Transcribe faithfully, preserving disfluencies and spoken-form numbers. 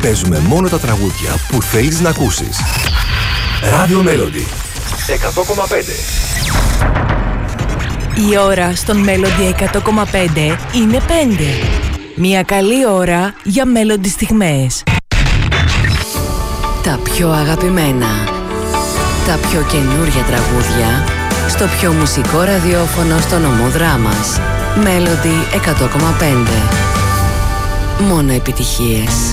παίζουμε μόνο τα τραγούδια που θέλεις να ακούσεις. Radio Melody εκατό κόμμα πέντε. Η ώρα στον Melody εκατό κόμμα πέντε είναι πέντε. Μια καλή ώρα για Melody στιγμές. Τα πιο αγαπημένα, τα πιο καινούρια τραγούδια στο πιο μουσικό ραδιόφωνο στο νομό Δράμας. Melody εκατό κόμμα πέντε. Μόνο επιτυχίες.